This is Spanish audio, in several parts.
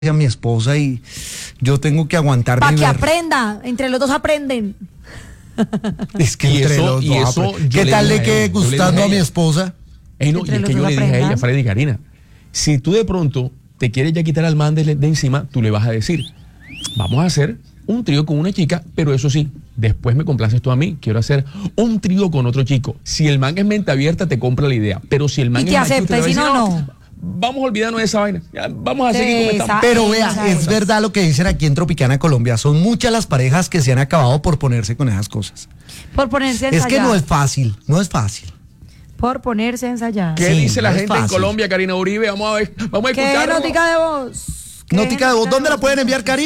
a mi esposa y yo tengo que aguantar. Para que aprenda, entre los dos aprenden. Es que entre los dos. ¿Qué tal le quede gustando a mi esposa? No, y es que yo le dije a ella, Freddy, Karina, si tú de pronto te quieres ya quitar al man de encima, tú le vas a decir, vamos a hacer un trío con una chica, pero eso sí, después me complaces tú a mí, quiero hacer un trío con otro chico. Si el man es mente abierta, te compra la idea, pero si el man y te acepta, y si no. Vamos a olvidarnos de esa vaina. Ya, vamos a seguir como estamos. Pero vea, es verdad lo que dicen aquí en Tropicana, Colombia. Son muchas las parejas que se han acabado por ponerse con esas cosas. Por ponerse a ensayar. Es que no es fácil, no es fácil. Por ponerse a ensayar. ¿Qué dice la gente en Colombia, Karina Uribe? Vamos a ver, vamos a escuchar. ¿Qué notica de voz? Notica de voz, ¿dónde la pueden enviar, Cari?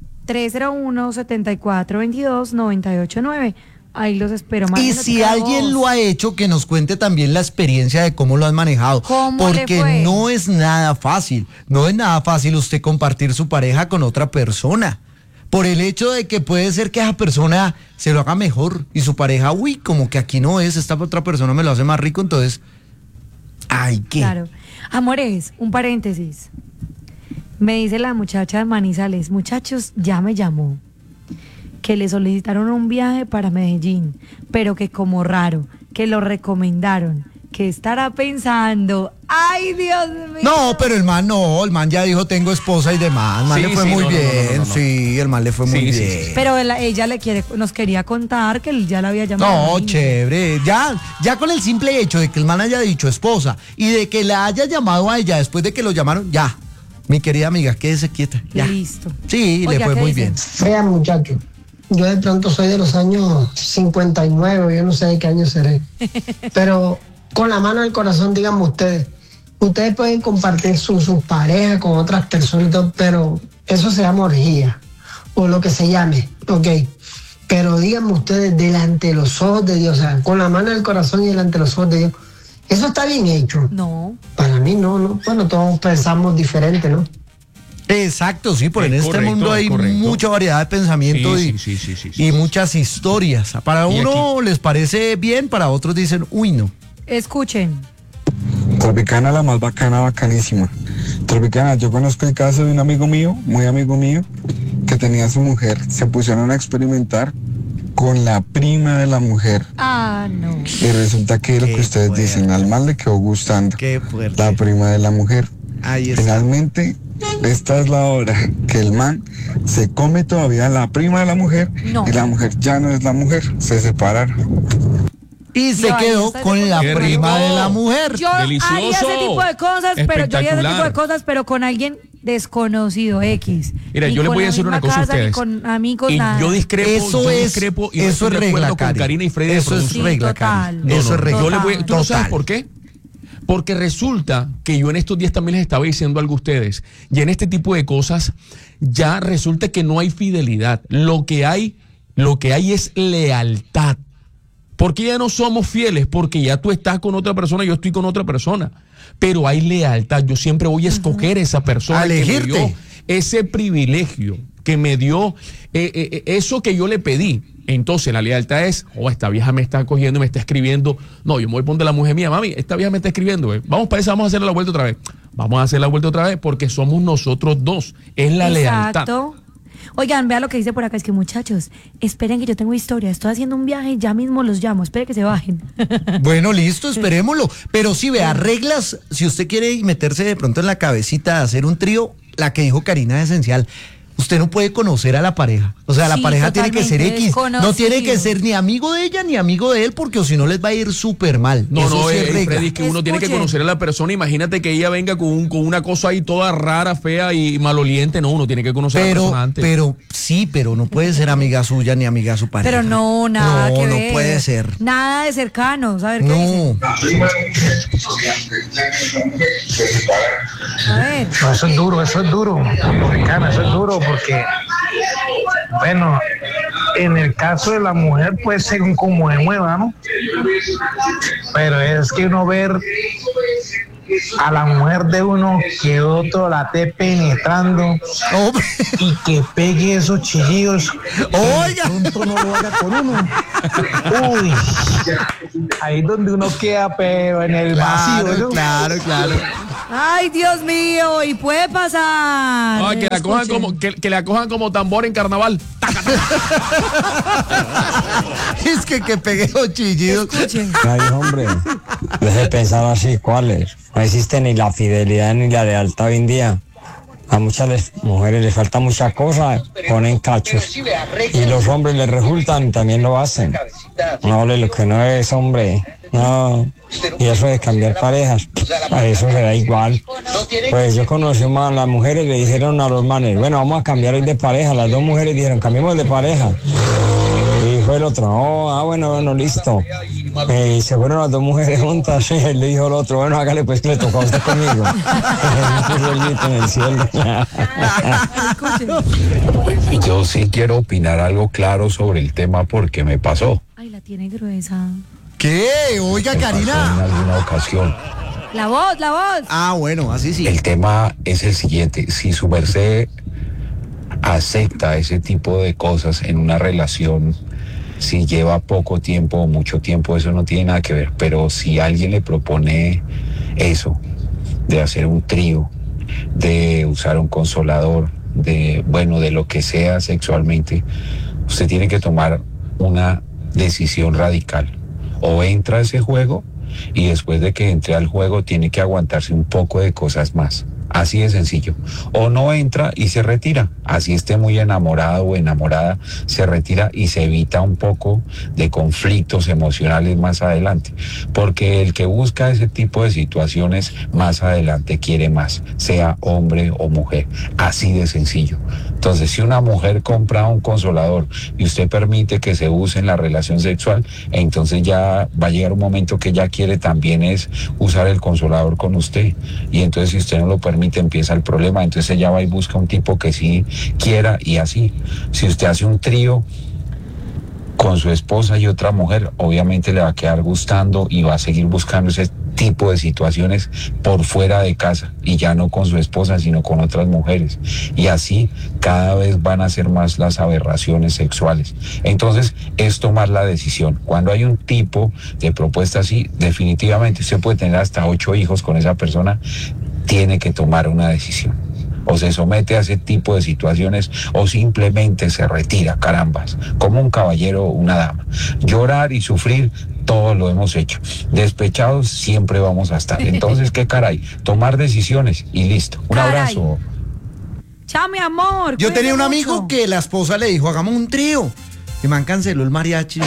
301-7422-989. Ahí los espero. Y si alguien lo ha hecho, que nos cuente también la experiencia de cómo lo han manejado. Porque no es nada fácil. No es nada fácil usted compartir su pareja con otra persona. Por el hecho de que puede ser que esa persona se lo haga mejor. Y su pareja, uy, como que aquí no es, esta otra persona me lo hace más rico, entonces. Ay, ¿qué? Claro. Amores, un paréntesis. Me dice la muchacha de Manizales, muchachos, ya me llamó, que le solicitaron un viaje para Medellín, pero que como raro, que lo recomendaron, que estará pensando. ¡Ay, Dios mío! No, pero el man ya dijo tengo esposa y demás, el man le fue muy bien, sí, el man le fue muy bien. Sí. Pero ella nos quería contar que él ya la había llamado. No, chévere, ya con el simple hecho de que el man haya dicho esposa y de que la haya llamado a ella después de que lo llamaron, ya, mi querida amiga, quédese quieta, ya. Listo. Sí, le fue muy bien. Vean, muchachos. Yo de pronto soy de los años 59, yo no sé de qué año seré. Pero con la mano en el corazón, díganme ustedes pueden compartir sus parejas con otras personas y todo, pero eso se llama orgía, o lo que se llame, ok. Pero díganme ustedes, delante de los ojos de Dios, o sea, con la mano en el corazón y delante de los ojos de Dios, ¿eso está bien hecho? No. Para mí no. Bueno, todos pensamos diferente, ¿no? Exacto, sí, porque en este mundo hay mucha variedad de pensamiento y muchas historias. Para uno les parece bien, para otros dicen, uy, no. Escuchen. Tropicana, la más bacana, bacanísima. Tropicana, yo conozco el caso de un amigo mío, muy amigo mío, que tenía a su mujer. Se pusieron a experimentar con la prima de la mujer. Ah, no. Y resulta que lo que ustedes dicen, al mal le quedó gustando. Qué fuerte. La prima de la mujer. Ahí está. Finalmente, esta es la hora que el man se come todavía la prima de la mujer y la mujer ya no es la mujer, se separaron. Y se quedó con la prima de la mujer. Yo haría ese tipo de cosas, pero con alguien desconocido, X. Mira, yo les voy a decir una cosa a ustedes. Con amigos, nada. Yo discrepo y eso es regla, con Karina y Freddy. Eso es regla, total. Eso es regla. ¿Tú no sabes por qué? Porque resulta que yo en estos días también les estaba diciendo algo a ustedes, y en este tipo de cosas ya resulta que no hay fidelidad. Lo que hay es lealtad. ¿Por qué ya no somos fieles? Porque ya tú estás con otra persona, yo estoy con otra persona. Pero hay lealtad. Yo siempre voy a escoger esa persona que me dio ese privilegio, que me dio eso que yo le pedí. Entonces la lealtad es, esta vieja me está cogiendo, me está escribiendo. No, yo me voy a poner la mujer mía, mami, esta vieja me está escribiendo. Vamos para eso, vamos a hacerle la vuelta otra vez. Vamos a hacer la vuelta otra vez porque somos nosotros dos. Es la lealtad. Oigan, vea lo que dice por acá, es que muchachos, esperen que yo tengo historia, estoy haciendo un viaje y ya mismo los llamo, esperen que se bajen. Bueno, listo, esperémoslo. Pero sí, vea, reglas, si usted quiere meterse de pronto en la cabecita de hacer un trío, la que dijo Karina es esencial. Usted no puede conocer a la pareja. O sea, la pareja tiene que ser X. No tiene que ser ni amigo de ella ni amigo de él, porque si no les va a ir súper mal. No, sí Freddy, que uno tiene que conocer a la persona. Imagínate que ella venga con una cosa ahí toda rara, fea y maloliente. No, uno tiene que conocer a la persona antes. Pero no puede ser amiga suya ni amiga de su pareja. Pero nada que ver. No puede ser. Nada de cercanos. A ver qué dice. A ver. No, eso es duro. Tropicana, eso es duro porque, bueno, en el caso de la mujer puede ser como de nueva, ¿no? Pero es que uno ver a la mujer de uno que otro la esté penetrando y que pegue esos chillidos. Oiga, pronto no lo haga con uno. Uy, ahí es donde uno queda, pero en el vacío, ¿no? Claro. Ay, Dios mío, y puede pasar. Ah, que la cojan como tambor en carnaval. Es que pegué los chillidos. Ay, hombre, deje de pensar así, ¿cuáles? No existe ni la fidelidad ni la lealtad hoy en día. A muchas mujeres les falta muchas cosas, ponen cachos. Y los hombres les resultan y también lo hacen. No, lo que no es hombre, no. Y eso de cambiar parejas, a eso se da igual. Pues yo conocí a las mujeres, le dijeron a los manes, bueno, vamos a cambiar hoy de pareja. Las dos mujeres dijeron, cambiemos de pareja. Y dijo el otro, oh, bueno, listo. Y se fueron las dos mujeres juntas y él le dijo al otro, bueno, hágale pues que le tocó a usted conmigo. En el cielo. Yo sí quiero opinar algo claro sobre el tema porque me pasó. Ay, la tiene gruesa. ¿Qué? Oiga, Me pasó Karina. en alguna ocasión. La voz. Ah, bueno, así sí. El tema es el siguiente, si su merced acepta ese tipo de cosas en una relación, si lleva poco tiempo o mucho tiempo, eso no tiene nada que ver, pero si alguien le propone eso, de hacer un trío, de usar un consolador, de lo que sea sexualmente, usted tiene que tomar una decisión radical. O entra a ese juego y después de que entre al juego tiene que aguantarse un poco de cosas más. Así de sencillo. O no entra y se retira. Así esté muy enamorado o enamorada, se retira y se evita un poco de conflictos emocionales más adelante. Porque el que busca ese tipo de situaciones más adelante quiere más, sea hombre o mujer. Así de sencillo. Entonces, si una mujer compra un consolador y usted permite que se use en la relación sexual, entonces ya va a llegar un momento que ella quiere también es usar el consolador con usted. Y entonces, si usted no lo permite, empieza el problema. Entonces ella va y busca un tipo que sí quiera y así. Si usted hace un trío con su esposa y otra mujer, obviamente le va a quedar gustando y va a seguir buscando ese tipo de situaciones por fuera de casa y ya no con su esposa sino con otras mujeres, y así cada vez van a ser más las aberraciones sexuales. Entonces es tomar la decisión. Cuando hay un tipo de propuesta así, definitivamente usted puede tener hasta 8 hijos con esa persona, tiene que tomar una decisión. O se somete a ese tipo de situaciones o simplemente se retira, carambas, como un caballero o una dama. Llorar y sufrir, todos lo hemos hecho. Despechados siempre vamos a estar. Entonces, ¿qué caray? Tomar decisiones y listo. Un abrazo. Chao, mi amor. Yo tenía un mucho. amigo que la esposa le dijo, hagamos un trío. Y man canceló el mariachi.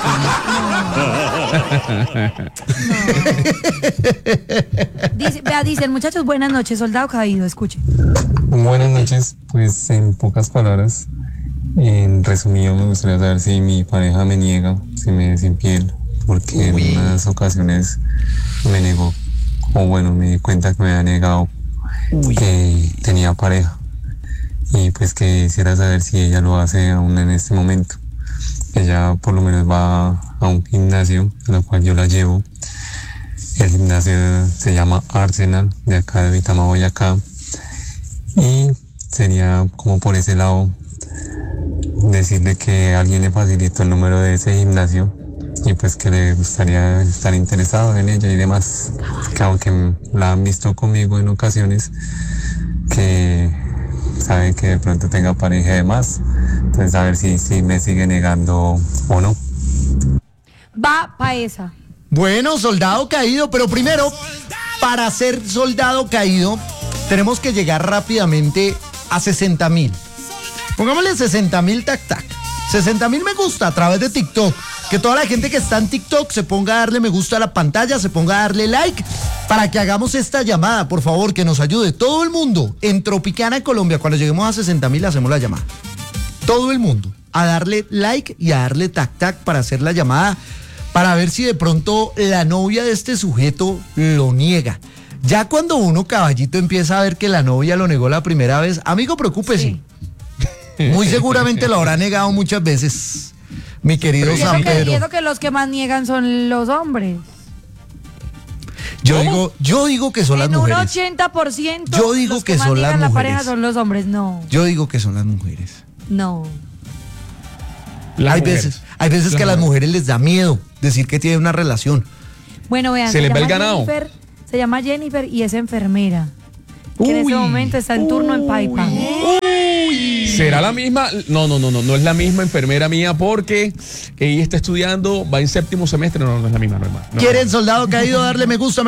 Dicen, muchachos, buenas noches, soldado caído, escuche. Buenas noches, pues en pocas palabras, en resumido me gustaría saber si mi pareja me niega, si me es infiel, porque en unas ocasiones me negó, o bueno, me di cuenta que me había negado que tenía pareja, y pues que quisiera saber si ella lo hace aún en este momento. Ella por lo menos va a un gimnasio, a lo cual yo la llevo. El gimnasio se llama Arsenal, de acá de Vitama, Boyacá. Y sería como por ese lado decirle que alguien le facilitó el número de ese gimnasio y pues que le gustaría estar interesado en ella y demás. Que aunque la han visto conmigo en ocasiones, que sabe que de pronto tenga pareja y demás. Entonces a ver si me sigue negando o no. Va pa' esa. Bueno, soldado caído, pero primero, para ser soldado caído, tenemos que llegar rápidamente a 60,000. Pongámosle 60,000 tac. 60,000 me gusta a través de TikTok. Que toda la gente que está en TikTok se ponga a darle me gusta a la pantalla, se ponga a darle like para que hagamos esta llamada, por favor, que nos ayude todo el mundo en Tropicana, Colombia. Cuando lleguemos a 60,000 hacemos la llamada. Todo el mundo a darle like y a darle tac para hacer la llamada, para ver si de pronto la novia de este sujeto lo niega. Ya cuando uno, caballito, empieza a ver que la novia lo negó la primera vez, amigo, preocúpese. Sí. Muy seguramente lo habrá negado muchas veces, mi querido San Pedro. Y eso que los que más niegan son los hombres. Yo digo que son las mujeres. En un 80%. Yo digo los que son las niegan mujeres. La pareja son los hombres, no. Yo digo que son las mujeres. No. Hay veces que a las mujeres les da miedo decir que tienen una relación. Bueno, vean, se les ve el ganado. Se llama Jennifer y es enfermera. Que en este momento está en turno en Paipa. ¿Será la misma? No es la misma enfermera mía porque ella está estudiando, va en 7º semestre. No es la misma, no es más. ¿Quieren Soldado Caído darle me gusta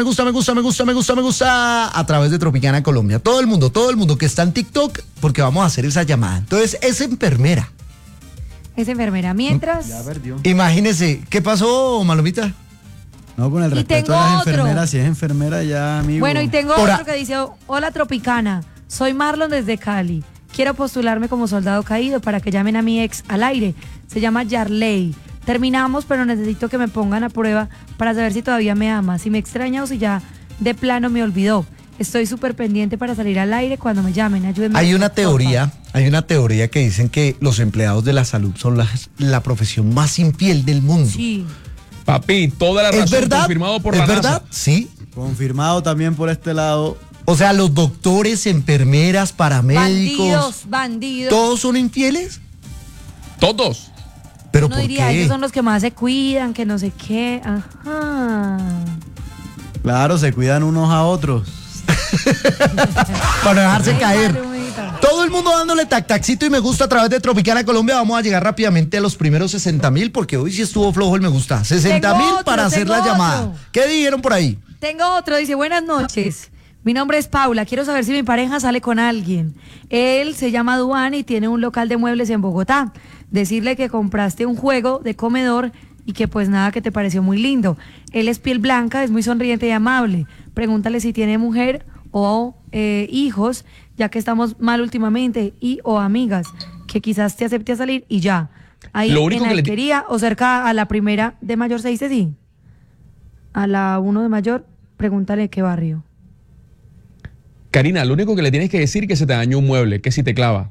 a través de Tropicana Colombia? Todo el mundo que está en TikTok, porque vamos a hacer esa llamada. Entonces, es enfermera. Es enfermera. Mientras... Ya perdió. Imagínese, ¿qué pasó, Malomita? No, con el Y respeto tengo a las otro. enfermeras, si es enfermera ya, amigo. Bueno, y tengo otro que dice, hola Tropicana, soy Marlon desde Cali. Quiero postularme como soldado caído para que llamen a mi ex al aire. Se llama Yarley. Terminamos, pero necesito que me pongan a prueba para saber si todavía me ama, si me extraña o si ya de plano me olvidó. Estoy súper pendiente para salir al aire cuando me llamen. Ayúdenme. Hay una teoría que dicen que los empleados de la salud son la profesión más infiel del mundo. Sí. Papi, toda la razón. ¿Es verdad? Confirmado por ¿Es la verdad? NASA. Sí. Confirmado también por este lado. O sea, los doctores, enfermeras, paramédicos, Bandidos. ¿todos son infieles? Todos. ¿Pero Uno por diría, qué? ellos son los que más se cuidan, que no sé qué. Ajá. Claro, se cuidan unos a otros. Para no dejarse Ay, caer. Malumita. Todo el mundo dándole tac-tacito y me gusta a través de Tropicana Colombia. Vamos a llegar rápidamente a los primeros 60,000 porque hoy sí estuvo flojo el me gusta. 60,000 para hacer la llamada. ¿Qué dijeron por ahí? Tengo otro, dice, buenas noches. Mi nombre es Paula, quiero saber si mi pareja sale con alguien. Él se llama Duan y tiene un local de muebles en Bogotá. Decirle que compraste un juego de comedor y que pues nada, que te pareció muy lindo. Él es piel blanca, es muy sonriente y amable. Pregúntale si tiene mujer o hijos, ya que estamos mal últimamente, y o amigas, que quizás te acepte a salir y ya. Ahí Lo único en que le- Alquería o cerca a la primera de Mayor, ¿se dice sí? A la 1 de Mayor, pregúntale qué barrio. Karina, lo único que le tienes que decir es que se te dañó un mueble, que si te clava.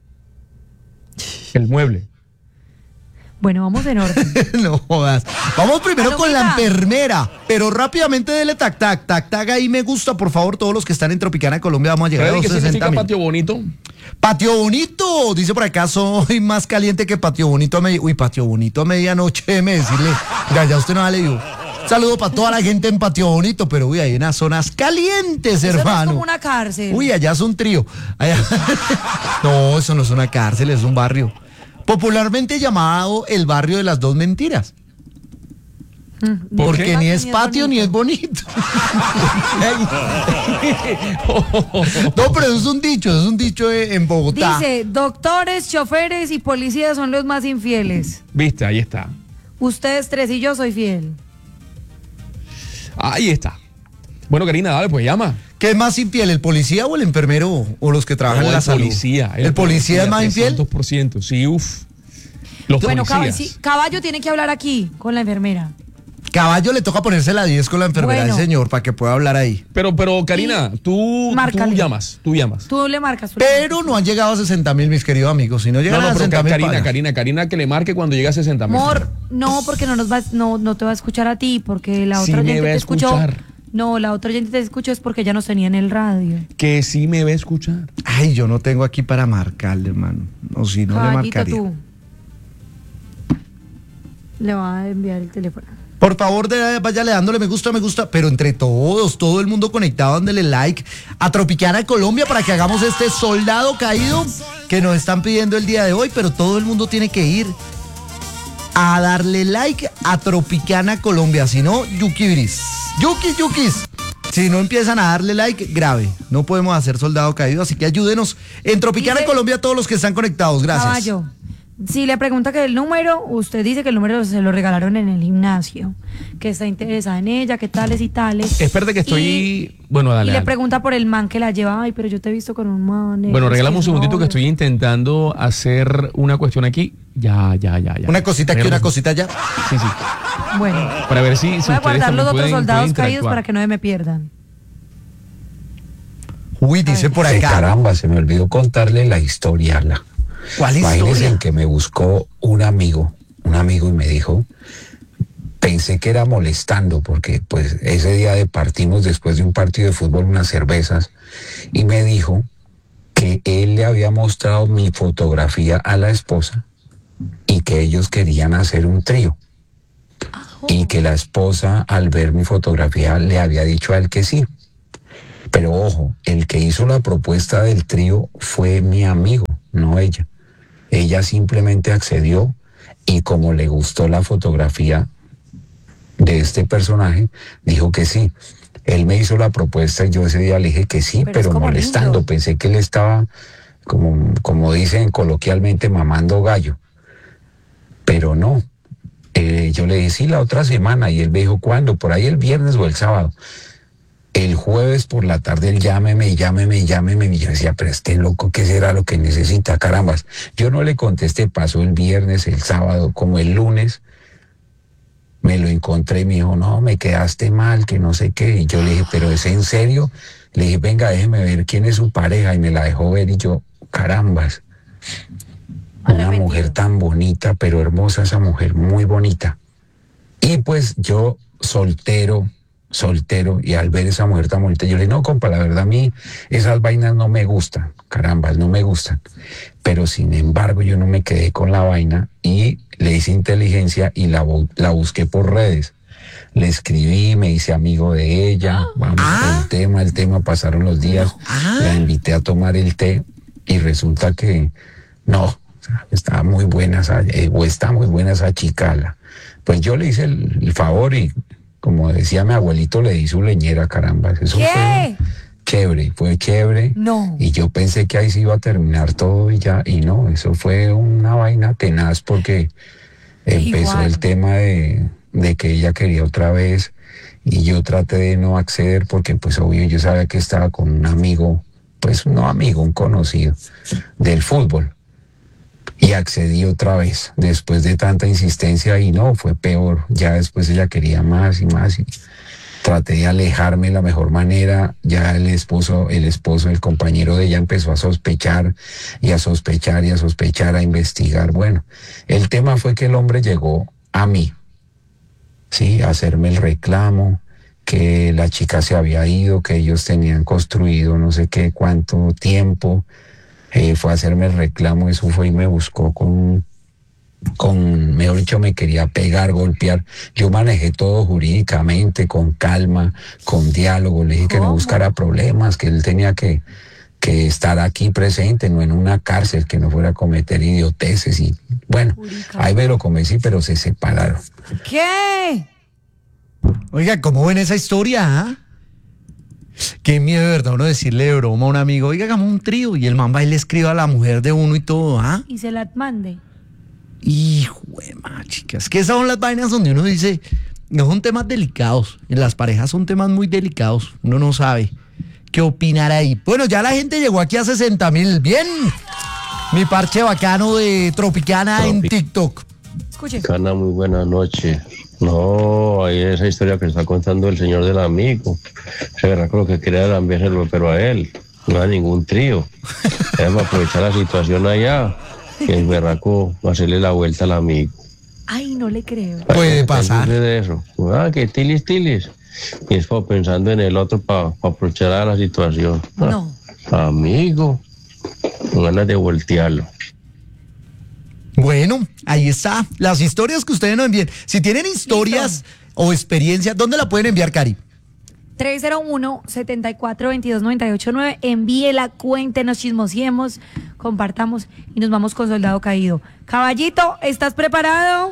El mueble. Bueno, vamos en orden. No jodas. Vamos primero con la Palomita. enfermera, pero rápidamente dele tac-tac ahí me gusta, por favor, todos los que están en Tropicana Colombia. Vamos a llegar a ¿Sabes los qué significa 60,000. patio bonito? Patio Bonito, dice por acá, soy más caliente que Patio Bonito a medianoche. Uy, Patio Bonito a medianoche, déjeme decirle. Ya usted no ha leído. Saludo para toda la gente en Patio Bonito, pero uy, hay unas zonas calientes, Eso no es hermano. como una cárcel. Uy, allá es un trío. Allá- No, eso no es una cárcel, es un barrio. Popularmente llamado el barrio de las dos mentiras. ¿Por Porque qué? ni es patio ni es bonito. No, pero eso es un dicho en Bogotá. Dice, doctores, choferes y policías son los más infieles. Viste, ahí está. Ustedes tres y yo soy fiel. Ahí está. Bueno, Karina, dale, pues llama. ¿Qué es más infiel, el policía o el enfermero o los que trabajan en la salud? ¿El policía es más infiel? 2%, sí, uff. Los Bueno, policías. Caballo tiene que hablar aquí con la enfermera. Caballo le toca ponerse la 10 con la enfermera del Bueno. señor para que pueda hablar ahí. Pero Karina, tú Márcale. llamas. Tú le marcas. Pero no han llegado a 60,000, mis queridos amigos. Si no llegan No, a pero 60,000, Karina, que le marque cuando llegue a 60,000. Amor, no, porque no te va a escuchar a ti, porque la Sí otra me oyente va a te escuchó. escuchar. No, la otra oyente te escuchó es porque ya nos tenía en el radio. Que sí me va a escuchar. Ay, yo no tengo aquí para marcarle, hermano. O si no le Caballito, marcaría. tú. Le va a enviar el teléfono. Por favor, váyale dándole me gusta, pero entre todos, todo el mundo conectado, dándole like a Tropicana Colombia para que hagamos este soldado caído que nos están pidiendo el día de hoy, pero todo el mundo tiene que ir a darle like a Tropicana Colombia, si no, yukis. Si no empiezan a darle like, grave. No podemos hacer soldado caído, así que ayúdenos en Tropicana Dice- Colombia a todos los que están conectados. Gracias. Caballo. Si le pregunta que el número, usted dice que el número se lo regalaron en el gimnasio, que está interesada en ella, que tales y tales. Espérate que estoy... Bueno, dale. Y le dale. pregunta por el man que la lleva. Ay, pero yo te he visto con un man. Bueno, es regálame que un es segundito que novio. estoy intentando hacer una cuestión aquí. Ya. Una cosita aquí, una cosita allá. Sí. Bueno, Para ver si voy a ustedes guardar también los otros pueden soldados caídos interactuar. para que no me pierdan. Uy, dice por acá. Caramba, se me olvidó contarle la historia. ¿Cuál Imagínense historia? el que me buscó un amigo y me dijo, pensé que era molestando porque pues ese día partimos después de un partido de fútbol unas cervezas y me dijo que él le había mostrado mi fotografía a la esposa y que ellos querían hacer un trío. y que la esposa al ver mi fotografía le había dicho a él que sí. Pero ojo, el que hizo la propuesta del trío fue mi amigo, no ella. Ella simplemente accedió y como le gustó la fotografía de este personaje, dijo que sí. Él me hizo la propuesta y yo ese día le dije que sí, pero molestando. Lindo. Pensé que él estaba, como dicen coloquialmente, mamando gallo. Pero no. Yo le dije, sí, la otra semana. Y él me dijo, ¿cuándo? Por ahí el viernes o el sábado. El jueves por la tarde él llámeme. Y yo decía, pero este loco, ¿qué será lo que necesita? Carambas. Yo no le contesté, pasó el viernes, el sábado, como el lunes. Me lo encontré y me dijo, no, me quedaste mal, que no sé qué. Y yo le dije, ¿pero es en serio? Le dije, venga, déjeme ver quién es su pareja. Y me la dejó ver y yo, carambas. Una mujer tan bonita, pero hermosa esa mujer, muy bonita. Y pues yo, soltero, y al ver esa mujer tan bonita, yo le dije, no, compa, la verdad a mí esas vainas no me gustan, carambas, no me gustan. Pero sin embargo yo no me quedé con la vaina y le hice inteligencia y la busqué por redes. Le escribí, me hice amigo de ella, vamos el tema, pasaron los días, la invité a tomar el té y resulta que no, estaba muy buena está muy buena esa chicala. Pues yo le hice el favor y como decía mi abuelito, le di su leñera, caramba. Eso fue chévere. No. Y yo pensé que ahí se iba a terminar todo y ya, y no, eso fue una vaina tenaz porque empezó el tema de que ella quería otra vez y yo traté de no acceder porque pues obvio yo sabía que estaba con un amigo, pues no amigo, un conocido del fútbol. Y accedí otra vez, después de tanta insistencia y no, fue peor. Ya después ella quería más y más y traté de alejarme de la mejor manera. Ya el compañero de ella empezó a sospechar, a investigar. Bueno, el tema fue que el hombre llegó a mí, sí, a hacerme el reclamo, que la chica se había ido, que ellos tenían construido no sé qué cuánto tiempo. Fue a hacerme el reclamo, eso fue y me buscó mejor dicho, me quería pegar, golpear. Yo manejé todo jurídicamente, con calma, con diálogo, le dije que no buscara problemas, que él tenía que estar aquí presente, no en una cárcel, que no fuera a cometer idioteces y bueno, ahí me lo convencí, pero se separaron. ¿Qué? Oiga, ¿cómo ven esa historia? Qué miedo, de verdad, uno decirle de broma a un amigo, oiga, hagamos un trío, y el man va y le escribe a la mujer de uno y todo, Y se la mande. Hijo de madre, chicas, que esas son las vainas donde uno dice, no son temas delicados, en las parejas son temas muy delicados, uno no sabe qué opinar ahí. Bueno, ya la gente llegó aquí a 60,000, bien, mi parche bacano de Tropicana en TikTok. Escuche. Cana, muy buenas noches. No, ahí esa historia que está contando el señor del amigo. Se verá con lo que quería enviárselo, pero a él. No a ningún trío. Debemos aprovechar la situación allá. Y el berraco va a hacerle la vuelta al amigo. Ay, no le creo. Puede pasar. De eso. Que tilis. Y es pensando en el otro para aprovechar la situación. No. Amigo. Con ganas de voltearlo. Bueno, ahí está. Las historias que ustedes nos envíen. Si tienen historias o experiencias, ¿dónde la pueden enviar, Cari? 301-7422-989. Envíela, cuéntenos, chismosiemos, compartamos y nos vamos con Soldado Caído. Caballito, ¿estás preparado?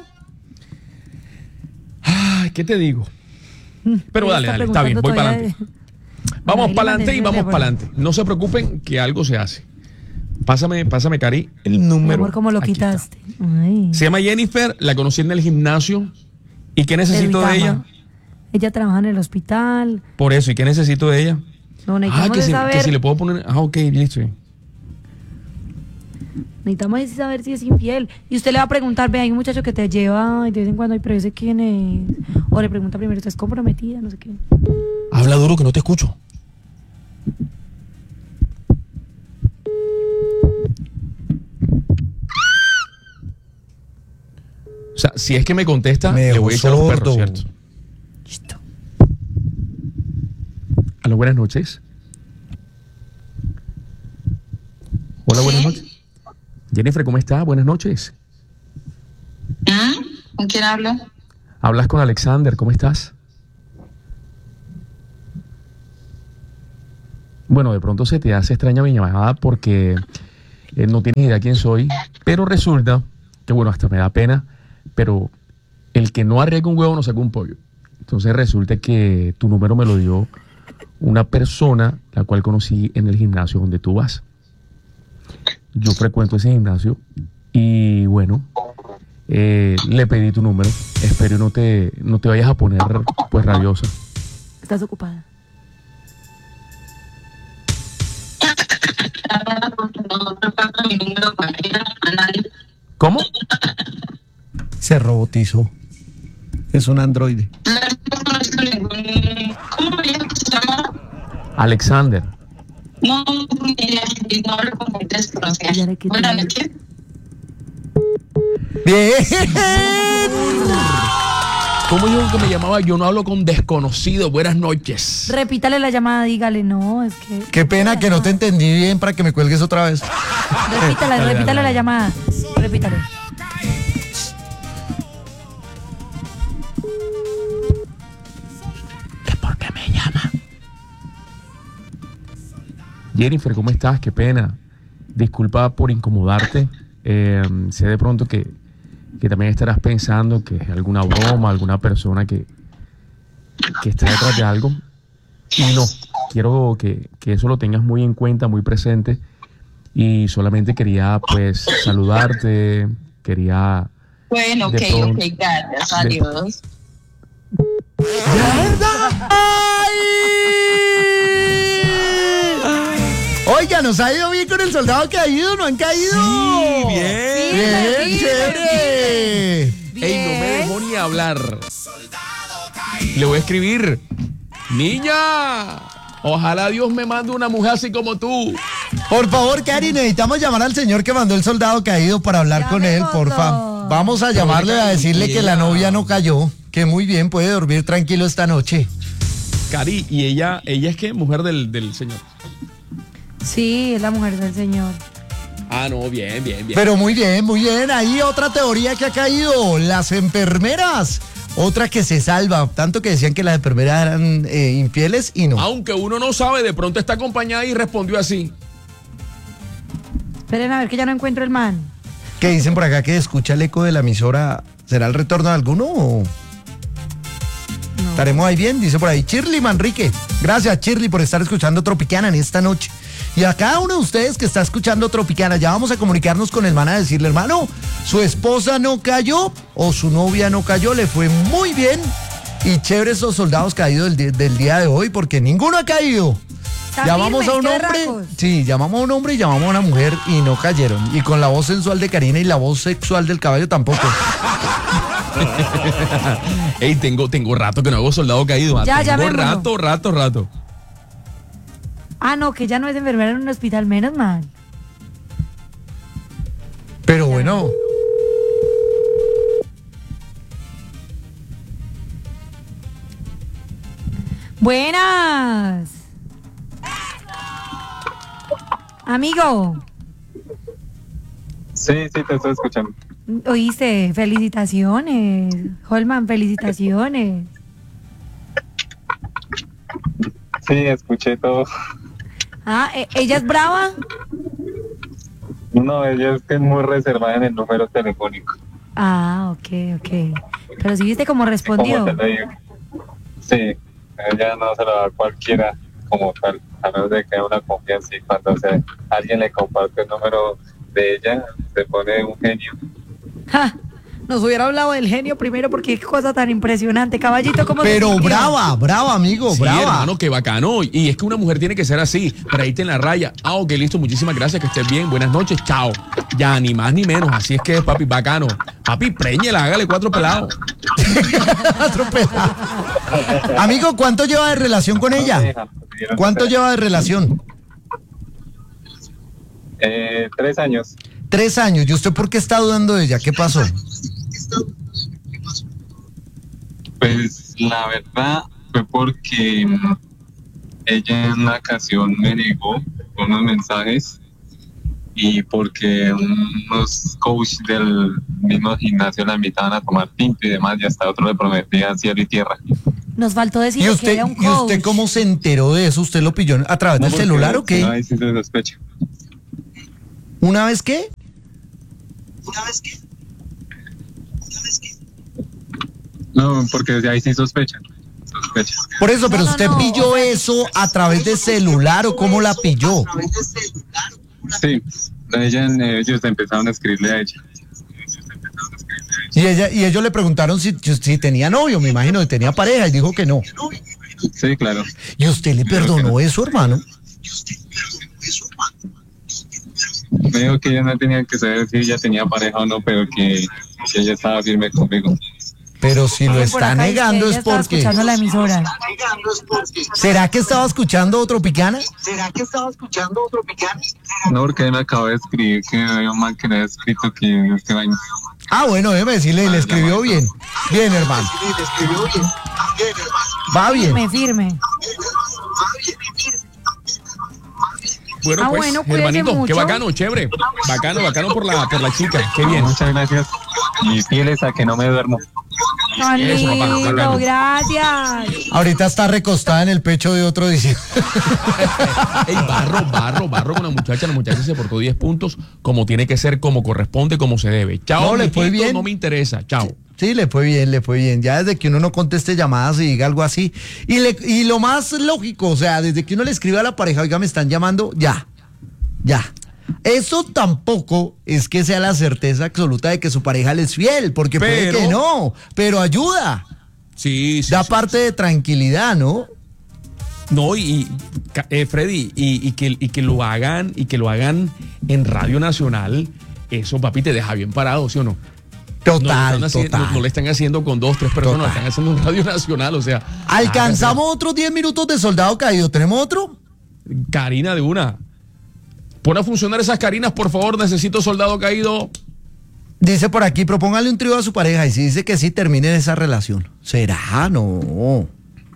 Ay, ¿qué te digo? Pero dale, está bien, voy para adelante. Vamos para adelante y vamos para adelante. No se preocupen que algo se hace. Pásame, Cari, el número. Mi amor, ¿cómo lo quitaste? Se llama Jennifer, la conocí en el gimnasio. ¿Y qué necesito de ella? Ella trabaja en el hospital. Por eso, ¿y qué necesito de ella? No, necesitamos que si le puedo poner... ok, listo. Necesitamos saber si es infiel. Y usted le va a preguntar, ve, hay un muchacho que te lleva y de vez en cuando, pero yo sé quién es. O le pregunta primero, ¿estás comprometida? No sé qué. Habla duro que no te escucho. O sea, si es que me contesta, le voy a echar los perros, ¿cierto? Listo. Aló, buenas noches. Hola, buenas noches. Jennifer, ¿cómo está? Buenas noches. ¿Con quién hablo? Hablas con Alexander, ¿cómo estás? Bueno, de pronto se te hace extraña mi llamada porque no tienes idea quién soy, pero resulta que, bueno, hasta me da pena, pero el que no arriesga un huevo no saca un pollo. Entonces resulta que tu número me lo dio una persona la cual conocí en el gimnasio donde tú vas. Yo frecuento ese gimnasio y bueno, le pedí tu número. Espero no te vayas a poner pues rabiosa. ¿Estás ocupada? ¿Cómo? Se robotizó. Es un androide. Alexander. No hablo con gente desconocida. Buenas noches. Bien. ¿Cómo dijo que me llamaba? Yo no hablo con desconocidos. Buenas noches. Repítale la llamada, dígale, no, es que... Qué pena que no te entendí bien para que me cuelgues otra vez. Repítale la llamada. Repítale. ¿Por qué me llama? Jennifer, ¿cómo estás? Qué pena. Disculpa por incomodarte. Sé de pronto que también estarás pensando que es alguna broma, alguna persona que está detrás de algo. Y no, quiero que eso lo tengas muy en cuenta, muy presente. Y solamente quería pues saludarte, quería... Bueno, ok, gracias, adiós. Oiga, nos ha ido bien con el soldado caído, ¿no han caído? Sí, bien. Chévere. Ey, no me dejó ni hablar. Le voy a escribir. Niña, ojalá Dios me mande una mujer así como tú. Por favor, Cari, necesitamos llamar al señor que mandó el soldado caído para hablar con él, porfa. Vamos a llamarle a decirle que la novia no cayó, que muy bien puede dormir tranquilo esta noche. Cari, ¿y ella es que mujer del señor? Sí, es la mujer del señor. Ah, no, bien. Pero muy bien. Ahí otra teoría que ha caído, las enfermeras. Otra que se salva, tanto que decían que las enfermeras eran infieles y no. Aunque uno no sabe, de pronto está acompañada y respondió así. Esperen a ver que ya no encuentro el man. ¿Qué dicen por acá que escucha el eco de la emisora? ¿Será el retorno de alguno o...? No. ¿Estaremos ahí bien? Dice por ahí Shirley Manrique. Gracias, Shirley, por estar escuchando Tropicana en esta noche. Y a cada uno de ustedes que está escuchando Tropicana, ya vamos a comunicarnos con el man a decirle, hermano, su esposa no cayó o su novia no cayó, le fue muy bien y chévere esos soldados caídos del día de hoy, porque ninguno ha caído. Llamamos a un hombre, sí, llamamos a un hombre y llamamos a una mujer y no cayeron. Y con la voz sensual de Karina y la voz sexual del caballo tampoco. Ey, tengo rato que no hago soldado caído. Ya, tengo rato. Ah, no, que ya no es enfermera en un hospital, menos mal. Pero bueno. Buenas. Amigo. Sí, te estoy escuchando. Oíste, felicitaciones. Holman, felicitaciones. Sí, escuché todo. Ah, ¿ella es brava? No, ella es que es muy reservada en el número telefónico. Ah, ok. Pero sí viste cómo respondió. ¿Cómo te lo digo? Sí, ella no se lo da a cualquiera como tal, a menos de que haya una confianza, y cuando alguien le comparte el número de ella, se pone un genio. ¡Ja! Nos hubiera hablado del genio primero, porque qué cosa tan impresionante. Caballito, ¿cómo Pero brava, amigo, sí, brava. Hermano, qué bacano. Y es que una mujer tiene que ser así, para irte en la raya. Ah, ok, listo, muchísimas gracias, que estés bien. Buenas noches, chao. Ya, ni más ni menos. Así es que, papi, bacano. Papi, préñela, hágale 4 pelados. 4 pelados. Amigo, ¿cuánto lleva de relación con ella? ¿Cuánto lleva de relación? 3 años. 3 años. ¿Y usted por qué está dudando de ella? ¿Qué pasó? Pues la verdad fue porque ella en una ocasión me negó unos mensajes y porque unos coaches del mismo gimnasio la invitaban a tomar tinto y demás, y hasta otro le prometían cielo y tierra. Nos faltó decir ¿Y que usted, era un ¿Y coach. usted cómo se enteró de eso? ¿Usted lo pilló a través del porque celular o qué? no, ahí sí se sospecha. ¿Una vez qué? No, porque de ahí sí sospecha. Por eso, pero No, usted no, pilló o sea, eso a través de celular o cómo la pilló. Sí, ellos empezaron a escribirle a ella. Y ellos le preguntaron si tenía novio, me imagino que tenía pareja, y dijo que no. Sí, claro. ¿Y usted le perdonó eso, hermano? Me dijo que ella no tenía que saber si ella tenía pareja o no, pero que ella estaba firme conmigo. Pero si lo Por está acá dice que negando ella es estaba porque... escuchando la emisora. ¿Será que estaba escuchando otro Picana? No, porque él me acabó de escribir que había un man que le había escrito que este baño. Ah, bueno, déjeme decirle, le escribió bien. Bien, hermano. Va bien. Firme. Bueno, Ah, pues, bueno, cuídese hermanito, qué mucho. bacano, chévere. Bacano por la chica, qué bien. Muchas gracias. Y fieles a que no me duermo. Tan Eso, papá, lindo, bacano. gracias. Ahorita está recostada en el pecho de otro diciendo. Ey, barro con la muchacha se portó 10 puntos, como tiene que ser, como corresponde, como se debe. Chao, No, le fue mijito, bien. no me interesa, chao. Sí, le fue bien. Ya desde que uno no conteste llamadas y diga algo así. Y lo más lógico, o sea, desde que uno le escribe a la pareja, oiga, me están llamando, ya. Eso tampoco es que sea la certeza absoluta de que su pareja le es fiel, porque puede Pero- que no, pero ayuda. Sí. Da parte de tranquilidad, ¿no? No, Freddy, y que lo hagan en Radio Nacional, eso, papi, te deja bien parado, ¿sí o no? Total. No le están haciendo con 2, 3 personas, lo están haciendo en Radio Nacional, o sea. Alcanzamos otros 10 minutos de soldado caído. ¿Tenemos otro? Karina de una. Pon a funcionar esas Karinas, por favor, necesito soldado caído. Dice por aquí, propóngale un trío a su pareja y si dice que sí, terminen esa relación. ¿Será? No.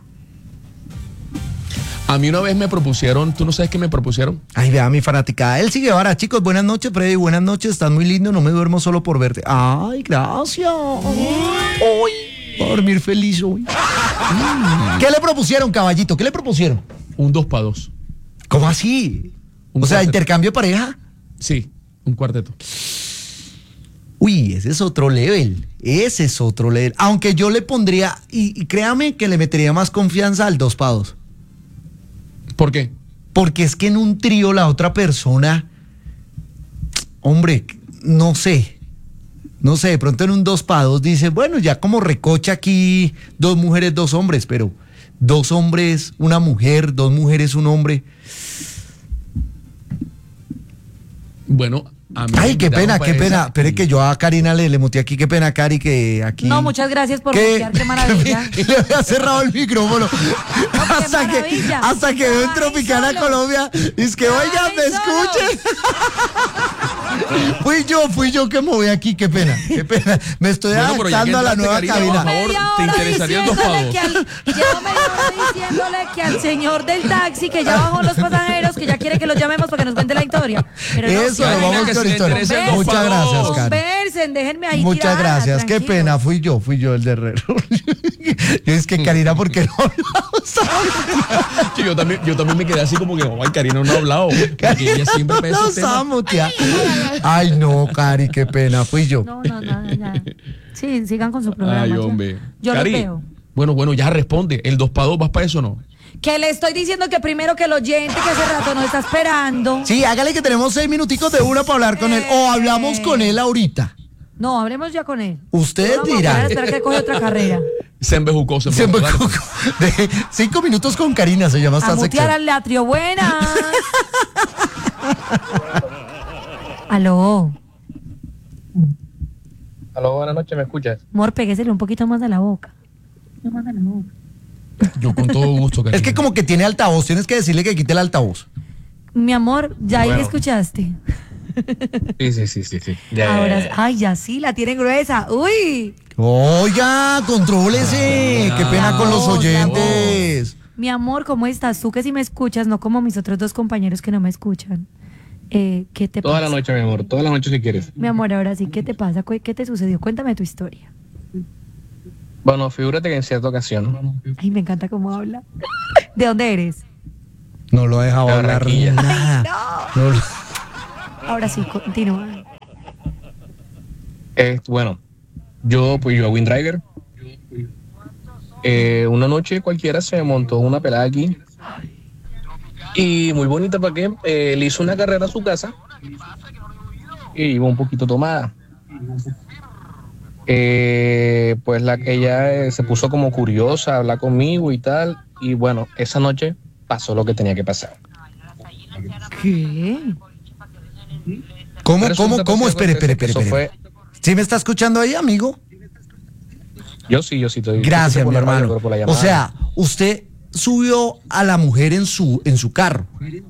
A mí una vez me propusieron, ¿tú no sabes qué me propusieron? Ay, vea mi fanaticada. Él sigue ahora. Chicos, buenas noches, Freddy. Buenas noches. Estás muy lindo. No me duermo solo por verte. Ay, gracias. Hoy. Voy a dormir feliz hoy. ¿Qué le propusieron, caballito? ¿Qué le propusieron? Un 2x2. ¿Cómo así? Un O sea, cuarteto. intercambio de pareja. Sí, un cuarteto. Uy, ese es otro level. Aunque yo le pondría, y créame que le metería más confianza al 2x2. ¿Por qué? Porque es que en un trío la otra persona, hombre, no sé, de pronto en un 2x2 dice, bueno, ya como recocha aquí 2 mujeres, 2 hombres, pero 2 hombres, una mujer, 2 mujeres, un hombre. Bueno, a mí me Ay, qué invitaron pena, para qué pena. esa- Espere que yo a Karina le muteé aquí, qué pena, Cari, que aquí... No, muchas gracias por ¿Qué? mutear, qué maravilla. Le había cerrado el micrófono. maravilla. hasta que veo en Tropicana Colombia. Es que, oigan, me escuchen. fui yo que me voy aquí, qué pena. Me estoy Bueno, pero ya que adaptando a la entraste, nueva Karina, cabina. por favor, ¿te interesaría el 2x2? Llevo media hora diciéndole que al señor del taxi que ya bajó los pasajeros, que ya quiere que los llamemos para que nos cuente la historia. Pero no, Eso, Karina, vamos que con si le historia. interesa el Muchas 2x2. gracias, Cari. Conversen, déjenme ahí Muchas tirada, gracias, qué tranquilo. pena, fui yo el de Herrero. Yo es que Karina, ¿por qué no hablamos? Sí, yo también me quedé así como que, ay, Karina no ha hablado. Porque ella siempre me No esos temas. estamos, tía. Ay, no, Cari, qué pena, fui yo. No, ya. Sí, sigan con su programa. Ay, ya. hombre. Yo Cari, los veo. Bueno, ya responde. ¿El 2x2 vas para eso o no? Que le estoy diciendo que primero que el oyente que hace rato nos está esperando. Sí, hágale que tenemos 6 minuticos de una para hablar con él. O hablamos con él ahorita. No, hablemos ya con él. Ustedes No vamos a dirán. esperar a esperar que coge otra carrera. Se embejucó. Se me- Dale. de 5 minutos con Karina se llama A esta mutear sección. al latrio, buenas. Aló. Aló, buenas noches, ¿me escuchas? Amor, péguesele un poquito más de la boca. Yo con todo gusto, Karina. Es que como que tiene altavoz, tienes que decirle que quite el altavoz. Mi amor, ya ahí Bueno. escuchaste. Sí. Ya. Ahora, ay, ya sí, la tienen gruesa. Uy. Oiga, contrólese. Qué pena con los oyentes. Mi amor, ¿cómo estás? Tú que si me escuchas, no como mis otros 2 compañeros que no me escuchan. ¿Qué te Toda pasa? la noche, mi amor, toda la noche si quieres. Mi amor, ahora sí, ¿qué te pasa? ¿Qué te sucedió? Cuéntame tu historia. Bueno, figúrate que en cierta ocasión, Ay, me encanta cómo habla. ¿De dónde eres? No lo ha dejado De hablar Barranquilla. nada. No lo- Ahora sí, continúa. bueno, yo hago InDriver. Una noche cualquiera se me montó una pelada aquí. Y muy bonita, ¿para qué? Le hizo una carrera a su casa. Y iba un poquito tomada. Pues ella se puso como curiosa a hablar conmigo y tal. Y bueno, esa noche pasó lo que tenía que pasar. ¿Qué? ¿Cómo? Resulta, pues, Espere. eso fue- ¿Sí me está escuchando ahí, amigo? Yo sí estoy. Gracias, estoy por mi la radio, hermano. pero por la O llamada. sea, usted subió a la mujer en su carro.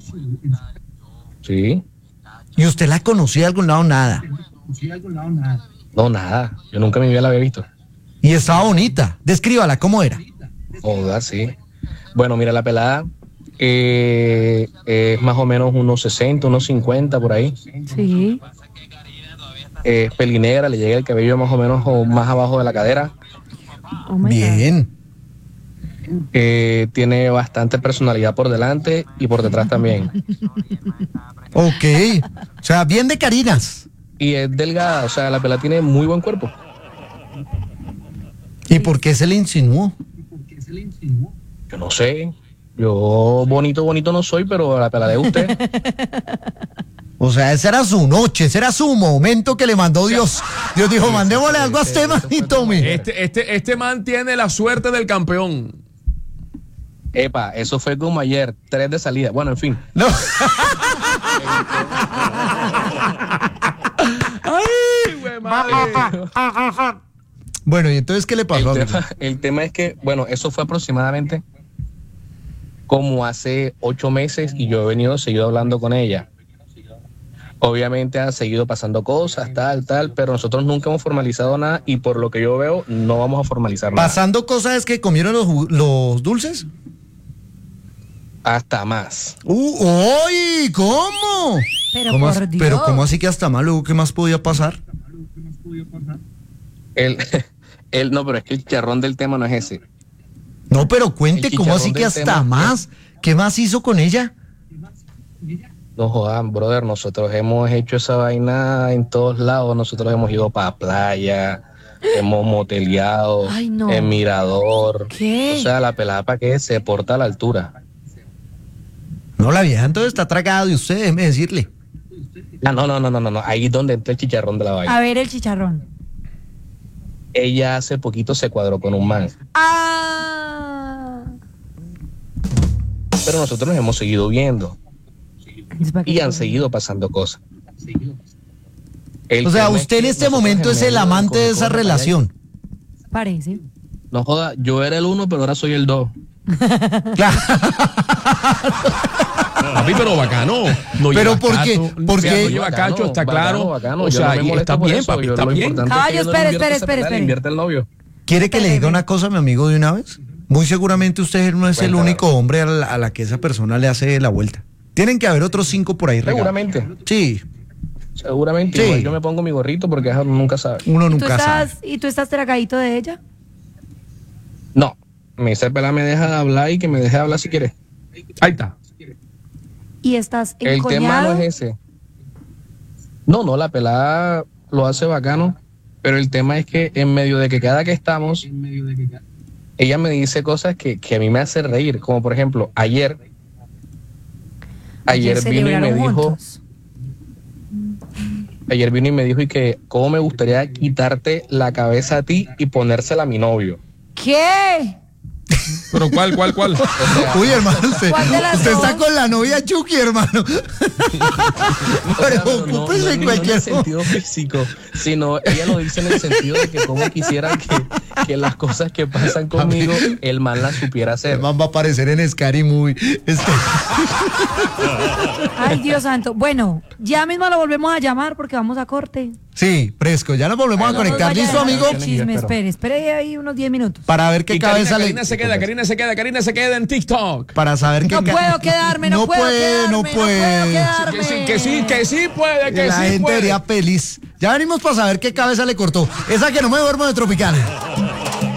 Sí. ¿Y usted la conocía de algún lado? Nada. No, nada. Yo nunca en mi vida la había visto. Y estaba bonita. Descríbala, ¿cómo era? Joda, sí. Bueno, mira, la pelada es más o menos unos 60, unos 50 por ahí. Sí. Es pelinegra, le llega el cabello más o menos o más abajo de la cadera. Oh my Bien. Tiene bastante personalidad por delante y por detrás también. Ok. O sea, bien de carinas. Y es delgada, o sea, la pelada tiene muy buen cuerpo. ¿Y por qué se le insinuó? Yo no sé. Yo bonito no soy, pero la pelada de usted. O sea, esa era su noche, ese era su momento que le mandó Dios. Dios dijo, mandémosle algo a este man y tome. Este man tiene la suerte del campeón. Epa, eso fue como ayer, 3 de salida. Bueno, en fin. No. Ay, güey, madre. Bueno, ¿y entonces qué le pasó? El tema es que, bueno, eso fue aproximadamente como hace 8 meses y yo he seguido hablando con ella. Obviamente han seguido pasando cosas, tal, pero nosotros nunca hemos formalizado nada y por lo que yo veo no vamos a formalizar nada. ¿Pasando cosas es que comieron los dulces? Hasta más. ¡Uy! ¿Cómo? Pero ¿Cómo, por Dios. pero ¿cómo así que hasta más? Luego, ¿qué más podía pasar? No, pero es que el chicharrón del tema no es ese. No, pero cuente, El ¿cómo así chicharrón que del hasta tema más? ¿Qué más hizo con ella? No jodan, brother, nosotros hemos hecho esa vaina en todos lados. Nosotros hemos ido para playa, hemos moteleado, Ay, no. en mirador. ¿Qué? O sea, la pelada para que se porta a la altura. No, la vieja entonces está tragada de usted, déjeme decirle. Ah, no. Ahí es donde entra el chicharrón de la vaina. A ver el chicharrón. Ella hace poquito se cuadró con un man, Ah. pero nosotros nos hemos seguido viendo Es para que- y han seguido pasando cosas. O sea, usted en este momento es el amante de esa relación. Parece. No joda, yo era el 1, pero ahora soy el 2. Papi, pero bacano. No Pero lleva ¿por qué? cacho, ¿Por o sea, qué? no lleva cacho, está claro. Bacano. O Yo sea, no me y molesto está por bien, eso. papi, Yo está lo bien. importante es que Caballo, yo no espere, invierto espere, esa pelada, espere. le invierte el novio. ¿Quiere que le diga una cosa a mi amigo de una vez? Muy seguramente usted no es el Cuéntame. único hombre a la que esa persona le hace la vuelta. Tienen que haber otros 5 por ahí regados. Seguramente. Sí, Seguramente. Sí. Igual yo me pongo mi gorrito porque ajá, nunca sabe. uno ¿Y tú nunca sabe. estás tragadito de ella? No. Esa pelada me deja de hablar y que me deje de hablar si quiere. Ahí está. ¿Y estás El tema encoñado? no es ese. No, la pelada lo hace bacano, pero el tema es que en medio de que cada que estamos, ella me dice cosas que a mí me hacen reír, como por ejemplo, ayer vino y me celebraron dijo, juntos. ayer vino y me dijo y que cómo me gustaría quitarte la cabeza a ti y ponérsela a mi novio. ¿Qué? Pero ¿cuál? Uy, hermano, usted ¿Cuál de las está dos? con la novia Chucky, hermano. Pero ocúpese en no en cualquier el sentido físico, sino ella lo dice en el sentido de que cómo quisiera que las cosas que pasan conmigo, el man las supiera El hacer. man va a aparecer en Scary Movie. Ay, Dios santo. Bueno, ya mismo lo volvemos a llamar porque vamos a corte. Sí, fresco. Ya nos volvemos a conectar. ¿Listo, amigo? Chisme, espere ahí unos 10 minutos. Para ver qué cabeza Karina se queda en TikTok. Para saber qué No puedo quedarme, no puedo quedarme. Que sí puede, que la sí gente puede. sería feliz. Ya venimos para saber qué cabeza le cortó. Esa que no me duermo de Tropicana.